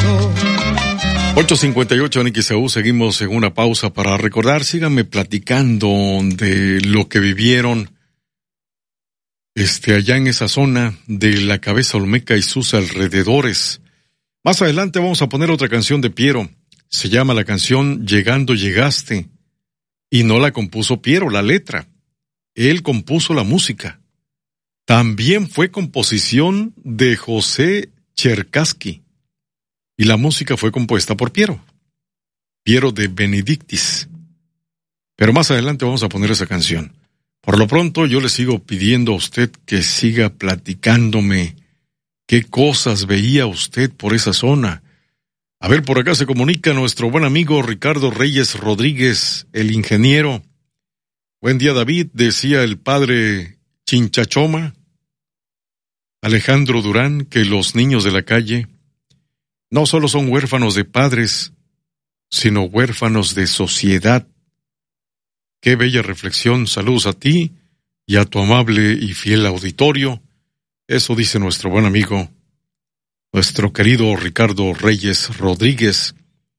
8:58 en XEU, seguimos en una pausa para recordar. Síganme platicando de lo que vivieron allá en esa zona de la Cabeza Olmeca y sus alrededores. Más adelante vamos a poner otra canción de Piero. Se llama la canción Llegando Llegaste. Y no la compuso Piero, la letra. Él compuso la música. También fue composición de José Cherkassky. Y la música fue compuesta por Piero de Benedictis. Pero más adelante vamos a poner esa canción. Por lo pronto yo le sigo pidiendo a usted que siga platicándome qué cosas veía usted por esa zona. A ver, por acá se comunica nuestro buen amigo Ricardo Reyes Rodríguez, el ingeniero. Buen día, David, decía el padre Chinchachoma, Alejandro Durán, que los niños de la calle no solo son huérfanos de padres, sino huérfanos de sociedad. Qué bella reflexión. Saludos a ti y a tu amable y fiel auditorio. Eso dice nuestro buen amigo, nuestro querido Ricardo Reyes Rodríguez.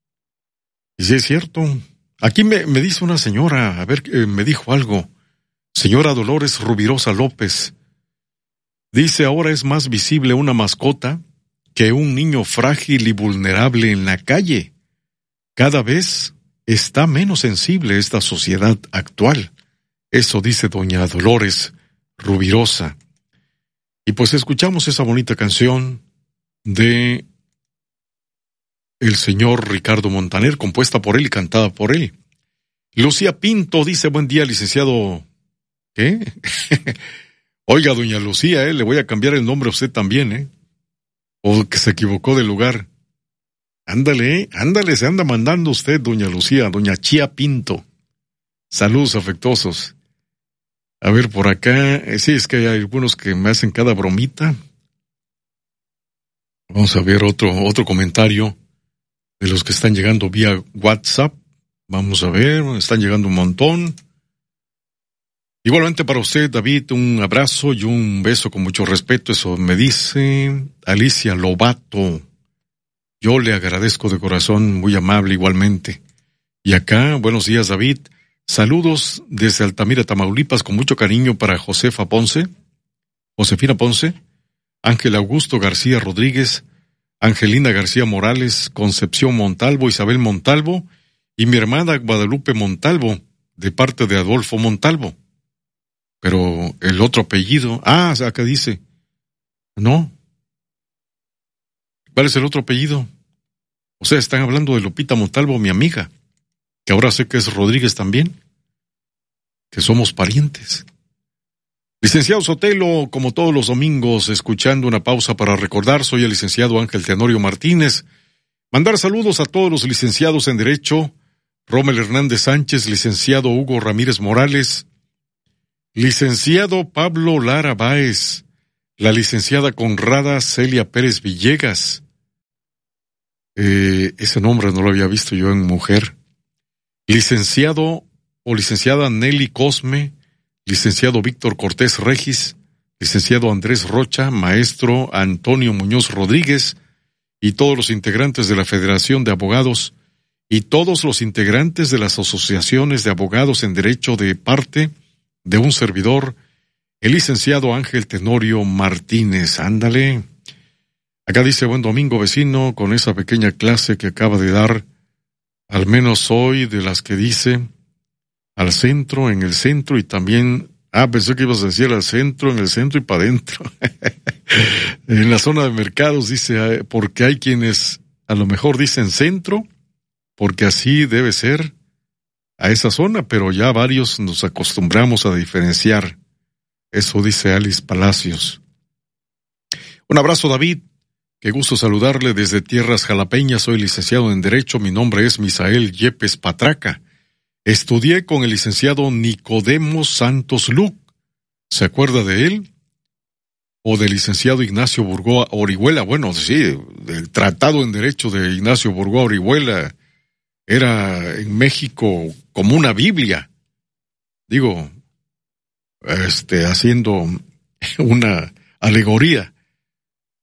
Y sí es cierto. Aquí me dice una señora, a ver, me dijo algo. Señora Dolores Rubirosa López. Dice, ahora es más visible una mascota que un niño frágil y vulnerable en la calle. Cada vez está menos sensible esta sociedad actual. Eso dice doña Dolores Rubirosa. Y pues escuchamos esa bonita canción de el señor Ricardo Montaner, compuesta por él y cantada por él. Lucía Pinto dice, buen día, licenciado. ¿Qué? Oiga, doña Lucía, le voy a cambiar el nombre a usted también, o que se equivocó de lugar. Ándale, se anda mandando usted, doña Lucía, doña Chía Pinto. Saludos afectuosos. A ver, por acá, sí, es que hay algunos que me hacen cada bromita. Vamos a ver otro comentario de los que están llegando vía WhatsApp. Vamos a ver, están llegando un montón. Igualmente para usted, David, un abrazo y un beso con mucho respeto. Eso me dice Alicia Lobato. Yo le agradezco de corazón, muy amable igualmente. Y acá, buenos días, David. Saludos desde Altamira, Tamaulipas, con mucho cariño para Josefina Ponce, Ángel Augusto García Rodríguez, Angelina García Morales, Concepción Montalvo, Isabel Montalvo y mi hermana Guadalupe Montalvo, de parte de Adolfo Montalvo. Pero el otro apellido, acá dice, no. ¿Cuál es el otro apellido? O sea, están hablando de Lupita Montalvo, mi amiga, que ahora sé que es Rodríguez también, que somos parientes. Licenciado Sotelo, como todos los domingos, escuchando una pausa para recordar, soy el licenciado Ángel Tenorio Martínez. Mandar saludos a todos los licenciados en Derecho, Rommel Hernández Sánchez, licenciado Hugo Ramírez Morales, licenciado Pablo Lara Báez, la licenciada Conrada Celia Pérez Villegas. Ese nombre no lo había visto yo en mujer. Licenciado o licenciada Nelly Cosme, licenciado Víctor Cortés Regis, licenciado Andrés Rocha, maestro Antonio Muñoz Rodríguez y todos los integrantes de la Federación de Abogados y todos los integrantes de las asociaciones de abogados en derecho de parte de un servidor, el licenciado Ángel Tenorio Martínez. Ándale. Acá dice, buen domingo, vecino, con esa pequeña clase que acaba de dar, al menos hoy de las que dice al centro, en el centro y también, pensé que ibas a decir al centro, en el centro y para adentro. En la zona de mercados dice, porque hay quienes a lo mejor dicen centro, porque así debe ser a esa zona, pero ya varios nos acostumbramos a diferenciar. Eso dice Alice Palacios. Un abrazo, David. Qué gusto saludarle desde tierras jalapeñas. Soy licenciado en Derecho. Mi nombre es Misael Yepes Patraca. Estudié con el licenciado Nicodemo Santos Luc. ¿Se acuerda de él? O del licenciado Ignacio Burgoa Orihuela. Bueno, sí, del Tratado en Derecho de Ignacio Burgoa Orihuela. Era en México como una Biblia. Digo, haciendo una alegoría.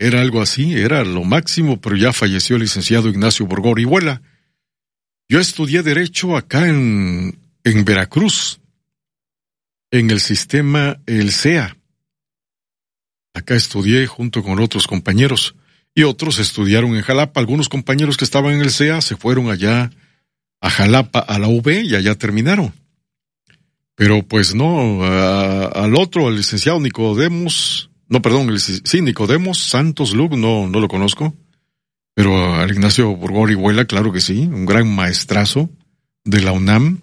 Era algo así, era lo máximo, pero ya falleció el licenciado Ignacio Burgó Orihuela. Yo estudié Derecho acá en Veracruz, en el sistema, el CEA. Acá estudié junto con otros compañeros, y otros estudiaron en Jalapa. Algunos compañeros que estaban en el CEA se fueron allá a Jalapa, a la UB, y allá terminaron. Pero pues no, al otro, al licenciado Nicodemos, Nicodemos Santos Lug, no lo conozco, pero al Ignacio Burgó Orihuela, claro que sí, un gran maestrazo de la UNAM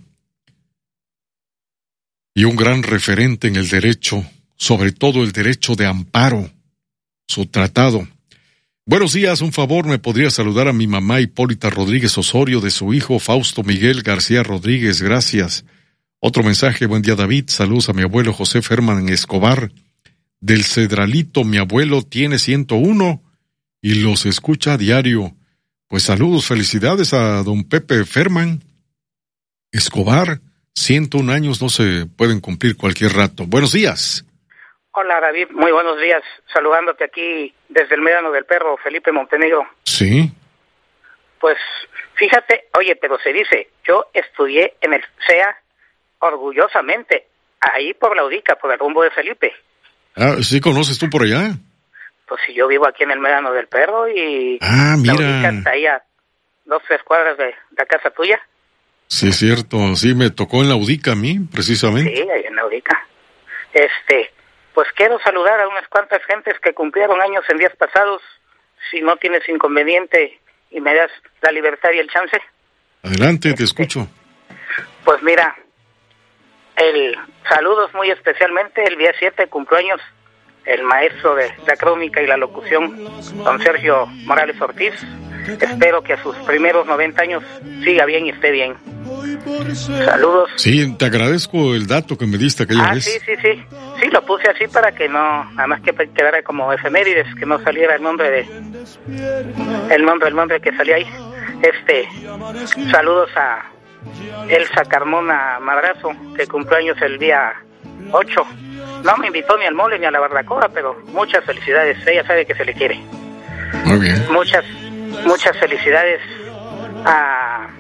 y un gran referente en el derecho, sobre todo el derecho de amparo, su tratado. Buenos días, un favor, ¿me podría saludar a mi mamá Hipólita Rodríguez Osorio de su hijo Fausto Miguel García Rodríguez? Gracias. Otro mensaje, buen día David, saludos a mi abuelo José Ferman Escobar, del Cedralito, mi abuelo tiene 101 y los escucha a diario. Pues saludos, felicidades a don Pepe Ferman Escobar, 101 años no se pueden cumplir cualquier rato. Buenos días. Hola David, muy buenos días, saludándote aquí desde el Médano del Perro, Felipe Montenegro. Sí. Pues fíjate, oye, pero se dice, yo estudié en el CEA orgullosamente, ahí por la Udica, por el rumbo de Felipe. Ah, ¿sí conoces tú por allá? Pues si yo vivo aquí en el Médano del Perro y mira. la Udica está ahí a 2-3 cuadras de la casa tuya. Sí, es cierto, sí, me tocó en la Udica a mí, precisamente. Sí, ahí en la Udica. Pues quiero saludar a unas cuantas gentes que cumplieron años en días pasados, si no tienes inconveniente y me das la libertad y el chance. Adelante, te escucho. Pues mira, saludos muy especialmente, el día 7 cumpleaños el maestro de la crónica y la locución, don Sergio Morales Ortiz. Espero que a sus primeros 90 años siga bien y esté bien. Saludos. Sí, te agradezco el dato que me diste aquella vez. Sí, lo puse así para que no, nada más que quedara como efemérides, que no saliera el nombre que salía ahí. Saludos a Elsa Carmona Madrazo, que cumpleaños el día 8. No me invitó ni al mole ni a la barbacoa, pero muchas felicidades, ella sabe que se le quiere. Muy bien. Muchas felicidades a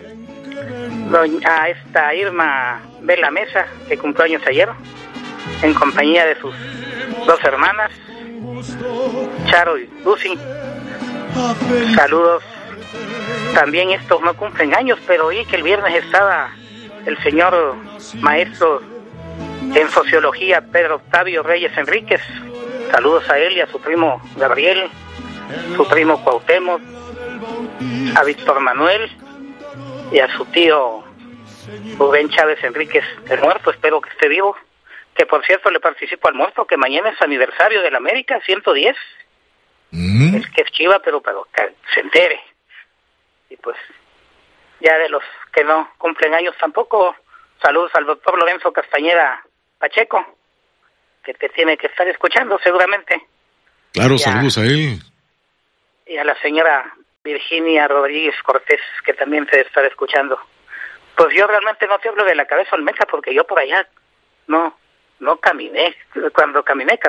esta Irma Vela Mesa, que cumplió años ayer, en compañía de sus 2 hermanas, Charo y Lucy. Saludos. También estos no cumplen años, pero oí que el viernes estaba el señor maestro en sociología Pedro Octavio Reyes Enríquez. Saludos a él y a su primo Gabriel, su primo Cuauhtémoc, a Víctor Manuel y a su tío Rubén Chávez Enríquez, el muerto, espero que esté vivo, que por cierto le participo al muerto, que mañana es aniversario de la América, 110. Es que es chiva, pero que se entere. Y pues ya de los que no cumplen años tampoco, saludos al doctor Lorenzo Castañeda Pacheco, que te tiene que estar escuchando seguramente. Claro, saludos a él. Y a la señora Virginia Rodríguez Cortés, que también te debe estar escuchando. Pues yo realmente no te hablo de la cabeza olmeca, porque yo por allá no caminé. Cuando caminé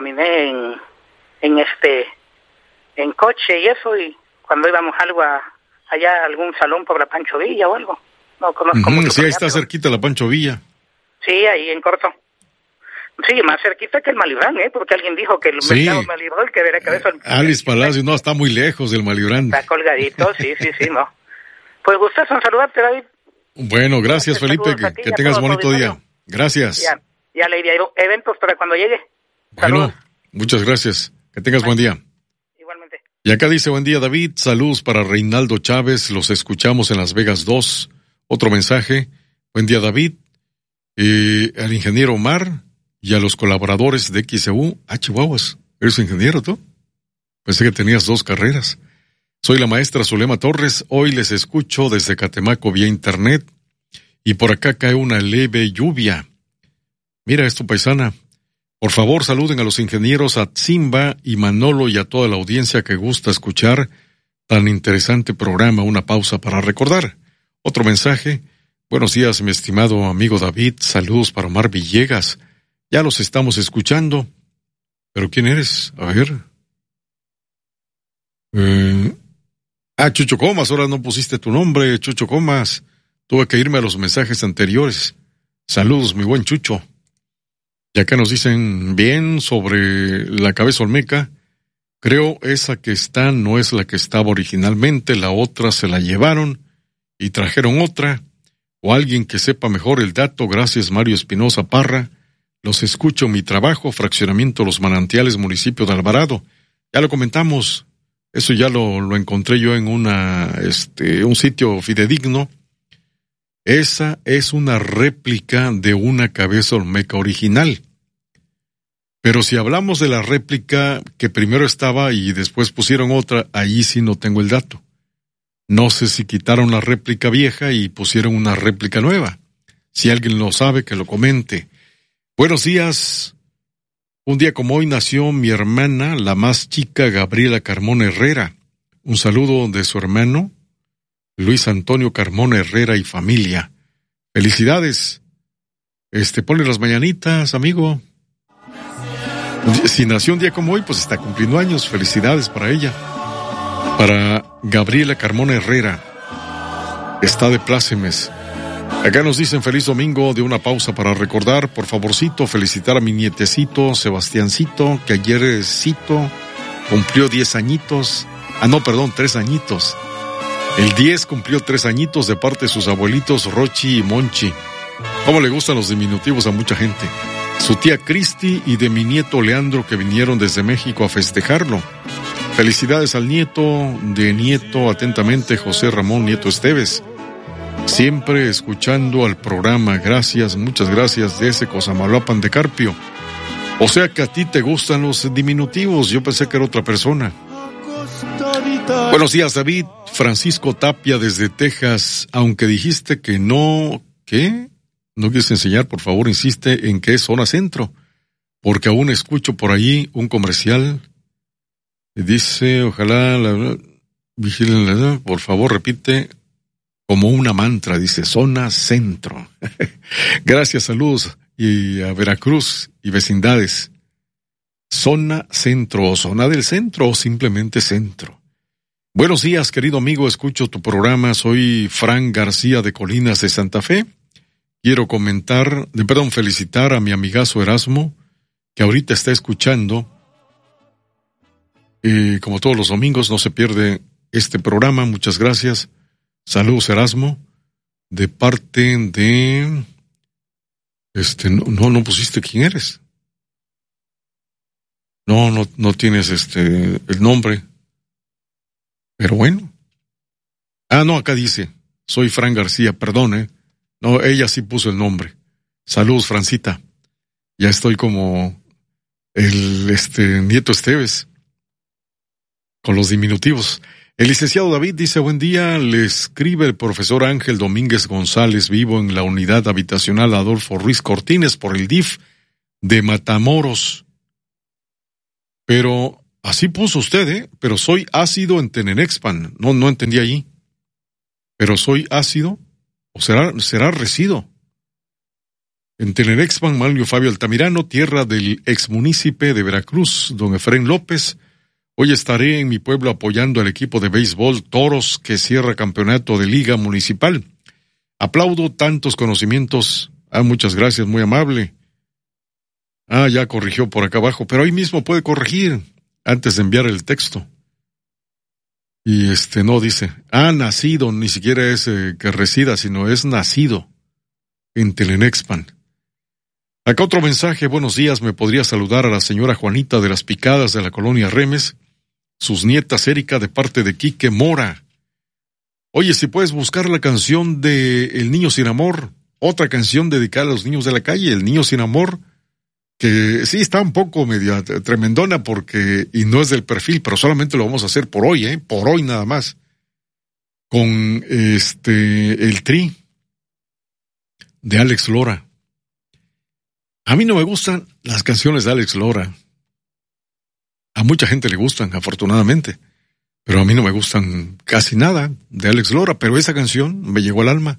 en coche y eso, y cuando íbamos allá a algún salón por la Pancho Villa o algo. No conozco mucho. Sí, ahí está cerquita la Pancho Villa. Sí, ahí en corto. Sí, más cerquita que el Malibrán, porque alguien dijo que el mercado Malibrán, que de la cabeza... Alice Palacio, no, está muy lejos del Malibrán. Está colgadito, sí, no. Pues gustazo en saludarte, David. Bueno, gracias Felipe, que tengas bonito día. Gracias. Ya le iré a eventos para cuando llegue. Saludos. Bueno, muchas gracias. Que tengas buen día. Igualmente. Y acá dice, buen día David, saludos para Reinaldo Chávez, los escuchamos en Las Vegas 2. Otro mensaje, buen día David, al ingeniero Omar y a los colaboradores de XEU. Chihuahuas, ¿eres ingeniero tú? Pensé que tenías 2 carreras. Soy la maestra Zulema Torres, hoy les escucho desde Catemaco vía internet y por acá cae una leve lluvia. Mira esto, paisana. Por favor, saluden a los ingenieros Atzimba y Manolo y a toda la audiencia que gusta escuchar tan interesante programa. Una pausa para recordar. Otro mensaje. Buenos días, mi estimado amigo David. Saludos para Omar Villegas. Ya los estamos escuchando. ¿Pero quién eres? A ver. Chucho Comas, ahora no pusiste tu nombre, Chucho Comas. Tuve que irme a los mensajes anteriores. Saludos, mi buen Chucho. Y acá nos dicen bien sobre la cabeza olmeca. Creo esa que está no es la que estaba originalmente, la otra se la llevaron y trajeron otra. O alguien que sepa mejor el dato, gracias Mario Espinosa Parra. Los escucho en mi trabajo, Fraccionamiento Los Manantiales, municipio de Alvarado. Ya lo comentamos, eso ya lo encontré yo en un sitio fidedigno. Esa es una réplica de una cabeza olmeca original. Pero si hablamos de la réplica que primero estaba y después pusieron otra, ahí sí no tengo el dato. No sé si quitaron la réplica vieja y pusieron una réplica nueva. Si alguien lo sabe, que lo comente. Buenos días. Un día como hoy nació mi hermana, la más chica, Gabriela Carmona Herrera. Un saludo de su hermano, Luis Antonio Carmona Herrera y familia. Felicidades. Ponle las mañanitas, amigo. Si nació un día como hoy, pues está cumpliendo años. Felicidades para ella. Para Gabriela Carmona Herrera. Está de plácemes. Acá nos dicen feliz domingo, de una pausa para recordar, por favorcito, felicitar a mi nietecito, Sebastiancito, que ayer cumplió 10 añitos. 3 añitos. El 10 cumplió 3 añitos de parte de sus abuelitos Rochi y Monchi. ¿Cómo le gustan los diminutivos a mucha gente? Su tía Cristi y de mi nieto Leandro, que vinieron desde México a festejarlo. Felicidades al nieto, atentamente, José Ramón Nieto Esteves. Siempre escuchando al programa, gracias, muchas gracias, de ese Cosamaloapan de Carpio. O sea que a ti te gustan los diminutivos, yo pensé que era otra persona. Buenos días, David. Francisco Tapia desde Texas, aunque dijiste que no, ¿qué? No quieres enseñar, por favor, insiste en que es zona centro, porque aún escucho por allí un comercial. Dice, ojalá, vigilen, por favor, repite como una mantra, dice, zona centro. Gracias, saludos, y a Veracruz y vecindades. Zona centro, o zona del centro, o simplemente centro. Buenos días, querido amigo, escucho tu programa, soy Fran García de Colinas de Santa Fe. Quiero felicitar a mi amigazo Erasmo, que ahorita está escuchando. Como todos los domingos, no se pierde este programa. Muchas gracias. Saludos, Erasmo. De parte de... No pusiste quién eres. No tienes el nombre. Pero bueno. Acá dice. Soy Fran García, perdone. No, ella sí puso el nombre. Saludos, Francita. Ya estoy como el Nieto Esteves, con los diminutivos. El licenciado David dice, buen día, le escribe el profesor Ángel Domínguez González, vivo en la unidad habitacional Adolfo Ruiz Cortines por el DIF de Matamoros. Pero así puso usted, pero soy ácido en Tenenexpan. No entendí allí. Pero soy ácido. ¿O será residuo? En Tenenexpan, Manlio Fabio Altamirano, tierra del exmunícipe de Veracruz, don Efraín López. Hoy estaré en mi pueblo apoyando al equipo de béisbol Toros que cierra campeonato de Liga Municipal. Aplaudo tantos conocimientos. Muchas gracias, muy amable. Ya corrigió por acá abajo, pero ahí mismo puede corregir antes de enviar el texto. Y no dice, nacido, ni siquiera es que resida, sino es nacido en Tenenexpan. Acá otro mensaje, buenos días, me podría saludar a la señora Juanita de las Picadas de la colonia Remes, sus nietas Erika de parte de Quique Mora. Oye, si puedes buscar la canción de El Niño Sin Amor, otra canción dedicada a los niños de la calle, El Niño Sin Amor, que sí está un poco media tremendona y no es del perfil, pero solamente lo vamos a hacer por hoy, por hoy nada más, con el Tri de Alex Lora. A mí no me gustan las canciones de Alex Lora. A mucha gente le gustan, afortunadamente, pero a mí no me gustan casi nada de Alex Lora, pero esa canción me llegó al alma.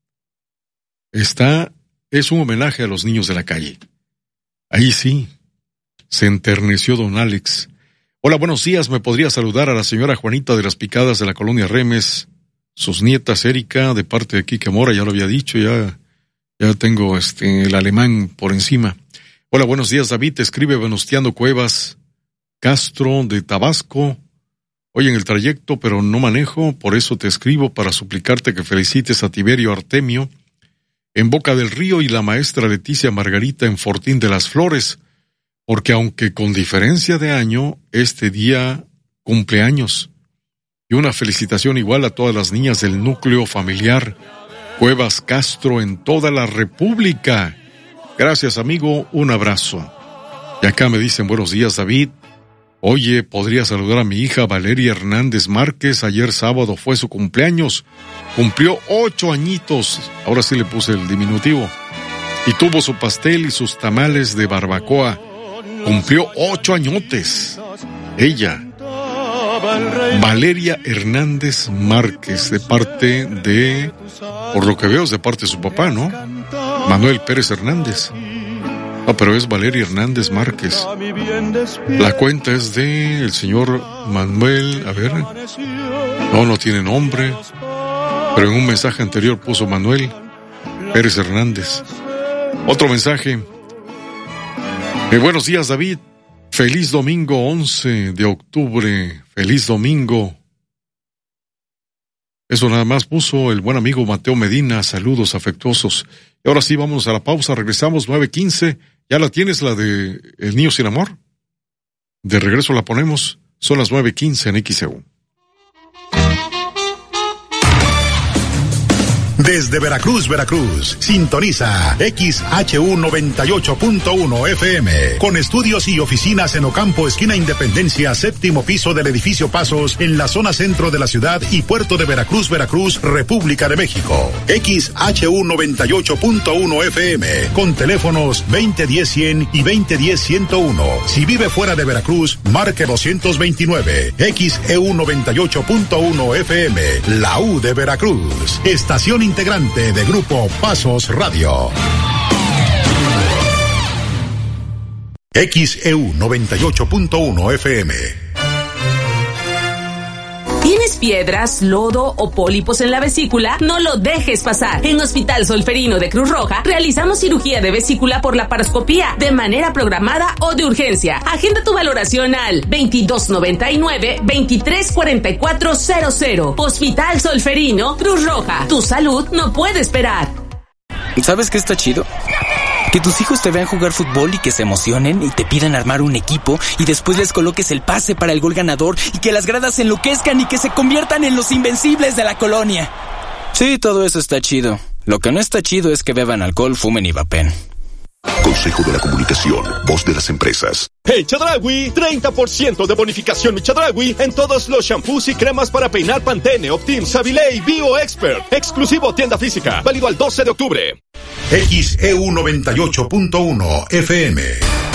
Es un homenaje a los niños de la calle. Ahí sí, se enterneció don Alex. Hola, buenos días. ¿Me podría saludar a la señora Juanita de las Picadas de la colonia Remes? Sus nietas, Erika, de parte de Quique Mora, ya lo había dicho, ya tengo el alemán por encima. Hola, buenos días, David. Escribe Venustiano Cuevas Castro de Tabasco. Hoy en el trayecto, pero no manejo, por eso te escribo para suplicarte que felicites a Tiberio Artemio en Boca del Río y la maestra Leticia Margarita en Fortín de las Flores, porque aunque con diferencia de año, este día cumple años. Y una felicitación igual a todas las niñas del núcleo familiar Cuevas Castro en toda la República. Gracias, amigo, un abrazo. Y acá me dicen, buenos días, David. Oye, ¿podría saludar a mi hija Valeria Hernández Márquez? Ayer sábado fue su cumpleaños. Cumplió 8 añitos. Ahora sí le puse el diminutivo. Y tuvo su pastel y sus tamales de barbacoa. Cumplió 8 añotes. Ella, Valeria Hernández Márquez, de parte de, por lo que veo, es de parte de su papá, ¿no? Manuel Pérez Hernández. No, pero es Valeria Hernández Márquez. La cuenta es de el señor Manuel, a ver, no tiene nombre, pero en un mensaje anterior puso Manuel Pérez Hernández. Otro mensaje. Buenos días, David. Feliz domingo 11 de octubre. Feliz domingo. Eso nada más puso el buen amigo Mateo Medina. Saludos afectuosos. Y ahora sí, vamos a la pausa. Regresamos 9:15. ¿Ya la tienes, la de El Niño Sin Amor? De regreso la ponemos. Son las 9:15 en XEU. Desde Veracruz, sintoniza XHU 98.1 FM, con estudios y oficinas en Ocampo, esquina Independencia, 7º piso del edificio Pasos, en la zona centro de la ciudad y puerto de Veracruz, República de México. XHU 98.1 FM, con teléfonos 2010-100 y 2010-101. Si vive fuera de Veracruz, marque 229. XEU 98.1 FM, la U de Veracruz. Estación integrante de Grupo Pasos Radio. XEU 98.1 FM. ¿Tienes piedras, lodo o pólipos en la vesícula? No lo dejes pasar. En Hospital Solferino de Cruz Roja realizamos cirugía de vesícula por laparoscopía de manera programada o de urgencia. Agenda tu valoración al 2299-234400. Hospital Solferino, Cruz Roja. Tu salud no puede esperar. ¿Sabes qué está chido? Que tus hijos te vean jugar fútbol y que se emocionen y te pidan armar un equipo y después les coloques el pase para el gol ganador y que las gradas se enloquezcan y que se conviertan en los invencibles de la colonia. Sí, todo eso está chido. Lo que no está chido es que beban alcohol, fumen y vapen. Consejo de la Comunicación, voz de las empresas. Hey Chedraui, 30% de bonificación mi Chedraui en todos los shampoos y cremas para peinar Pantene, Optim, Savile y Bio Expert. Exclusivo tienda física, válido al 12 de octubre. XEU 98.1 FM.